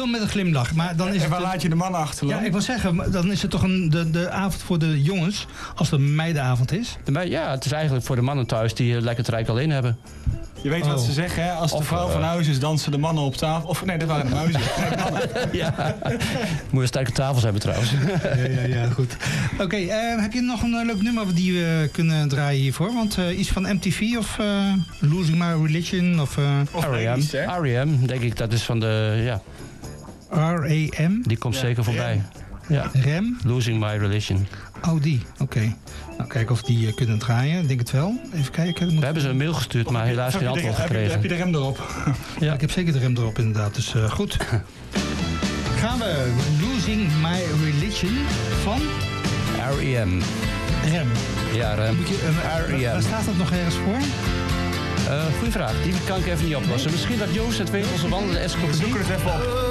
met een glimlach. Maar dan is en waar laat je de mannen achter? Ja, ik wil zeggen, dan is het toch de avond voor de jongens, als het een meidenavond is. Ja, het is eigenlijk voor de mannen thuis die lekker het rijk alleen hebben. Je weet wat ze zeggen, hè? Als de vrouw van huis is, dansen de mannen op tafel. Of nee, dat waren de muizen. Ja. Moet je sterke tafels hebben trouwens. Ja, goed. Oké, heb je nog een leuk nummer die we kunnen draaien hiervoor? Want iets van MTV of Losing My Religion of R.E.M. denk ik, dat is van de, ja. R.E.M. Die komt zeker voorbij. Ja. Rem? Losing My Religion. Oh, die. Oké. Nou, kijken of die kunnen draaien. Ik denk het wel. Even kijken. We hebben ze een mail gestuurd, maar helaas geen antwoord gekregen. Heb je de rem erop? Ja, ik heb zeker de rem erop inderdaad. Dus goed. Gaan we. Losing My Religion van? R.E.M. Rem. Ja, Rem. R.E.M. Waar staat dat nog ergens voor? Goeie vraag. Die kan ik even niet oplossen. Misschien dat Joost het weet, onze wandelende encyclopedie. Zoek het even op.